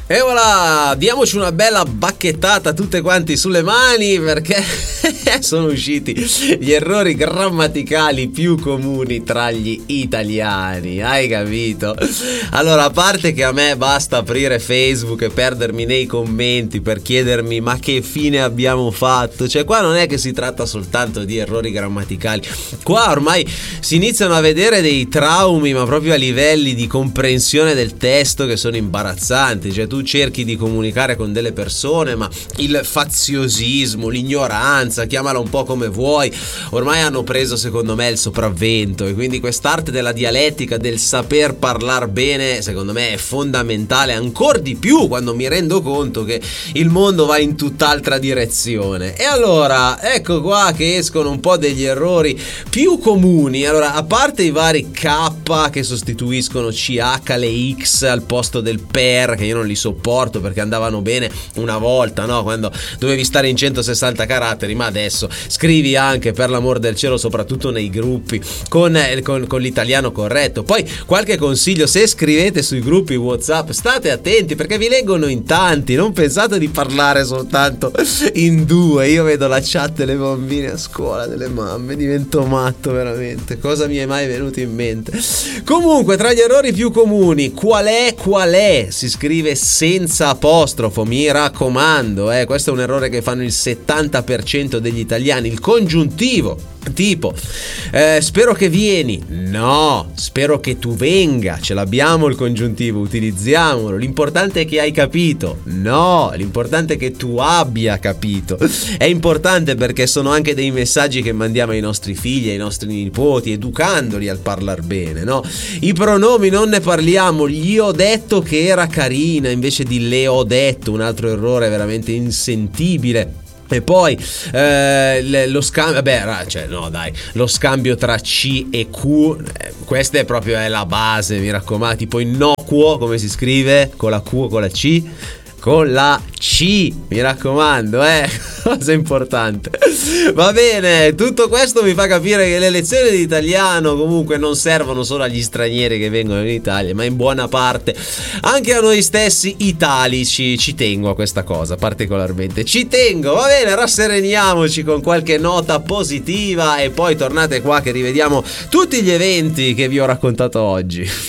E voilà, diamoci una bella bacchettata tutte quanti sulle mani, perché sono usciti gli errori grammaticali più comuni tra gli italiani, hai capito? Allora, a parte che a me basta aprire Facebook e perdermi nei commenti per chiedermi ma che fine abbiamo fatto, cioè qua non è che si tratta soltanto di errori grammaticali, qua ormai si iniziano a vedere dei traumi, ma proprio a livelli di comprensione del testo che sono imbarazzanti. Cioè tu cerchi di comunicare con delle persone, ma il faziosismo, l'ignoranza, chiamala un po' come vuoi, ormai hanno preso secondo me il sopravvento, e quindi quest'arte della dialettica, del saper parlare bene, secondo me è fondamentale, ancora di più quando mi rendo conto che il mondo va in tutt'altra direzione. E allora ecco qua che escono un po' degli errori più comuni. Allora, a parte i vari K che sostituiscono CH, le X al posto del per, che io non li sopporto perché andavano bene una volta, no? Quando dovevi stare in 160 caratteri, ma adesso scrivi anche, per l'amor del cielo, soprattutto nei gruppi, con l'italiano corretto. Poi qualche consiglio: se scrivete sui gruppi WhatsApp state attenti, perché vi leggono in tanti, non pensate di parlare soltanto in due. Io vedo la chat delle bambine a scuola, delle mamme, divento matto veramente. Cosa mi è mai venuto in mente? Comunque, tra gli errori più comuni, qual è? Si scrive senza apostrofo, mi raccomando, questo è un errore che fanno il 70% degli italiani. Il congiuntivo, tipo spero che vieni, no, spero che tu venga. Ce l'abbiamo il congiuntivo, utilizziamolo. L'importante è che hai capito, no, l'importante è che tu abbia capito. È importante perché sono anche dei messaggi che mandiamo ai nostri figli, ai nostri nipoti, educandoli al parlar bene, no? I pronomi non ne parliamo. Gli ho detto che era carina invece di le ho detto, un altro errore veramente insentibile. E poi lo scambio, lo scambio tra C e Q, questa è proprio la base, mi raccomando. Tipo innocuo, come si scrive? Con la Q o con la C? Con la C, mi raccomando, cosa importante. Va bene, tutto questo mi fa capire che le lezioni di italiano comunque non servono solo agli stranieri che vengono in Italia, ma in buona parte anche a noi stessi italici. Ci tengo a questa cosa particolarmente, ci tengo. Va bene, rassereniamoci con qualche nota positiva e poi tornate qua che rivediamo tutti gli eventi che vi ho raccontato oggi.